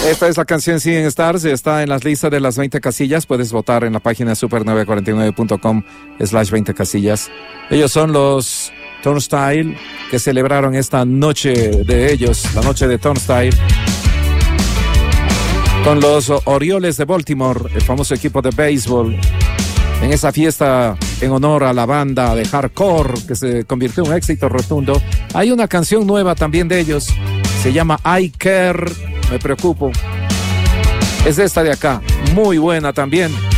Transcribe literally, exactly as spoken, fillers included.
Esta es la canción Seeing Stars, está en las listas de las veinte casillas. Puedes votar en la página super nueve cuarenta y nueve punto com slash veinte casillas. Ellos son los Turnstile, que celebraron esta noche de ellos, la noche de Turnstile, con los Orioles de Baltimore, el famoso equipo de béisbol, en esa fiesta en honor a la banda de hardcore que se convirtió en un éxito rotundo. Hay una canción nueva también de ellos, se llama I Care, me preocupo. Es esta de acá, muy buena también.